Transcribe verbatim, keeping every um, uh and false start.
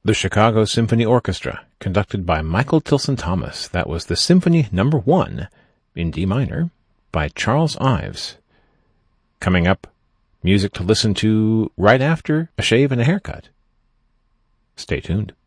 The Chicago Symphony Orchestra, conducted by Michael Tilson Thomas. That was the Symphony Number One in D minor by Charles Ives. Coming up, music to listen to right after a shave and a haircut. Stay tuned.